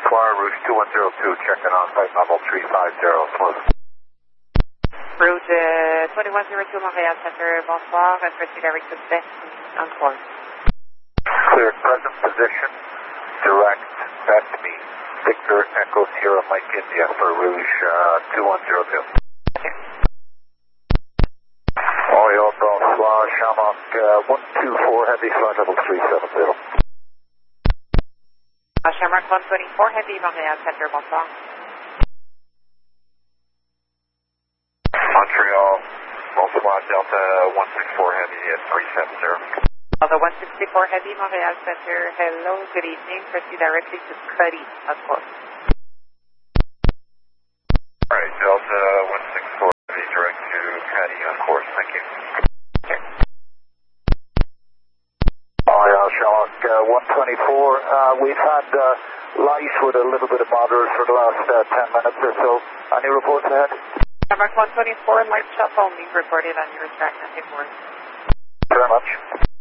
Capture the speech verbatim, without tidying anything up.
Bonsoir, Rouge two one zero two, checking on flight level three five zero, smooth. Rouge uh, twenty-one zero two, Montreal Center, bonsoir, and proceed direct to best on course. Clear present position, direct, best me, Victor Echo Sierra Mike India for Rouge uh, two one zero two. Okay. Oil, bonsoir, Shamrock uh, one two four, heavy, flight level three seven zero. Uh, Shamrock one twenty-four, heavy, Montreal Center, bonsoir. Montreal, bonsoir, Delta one six four, heavy at three seven zero. Delta one sixty-four, heavy, Montreal Center, hello, good evening, proceed directly to Cuddy, of course. Alright, Delta one six four, heavy, direct to Cuddy, on course, thank you. Okay. Oil, Shamrock uh, one twenty-four, uh, we've had uh, light with a little bit of moderate for the last uh, ten minutes or so. Any reports ahead? Shamrock one twenty-four, light shop only reported on your track, nothing more. Very much.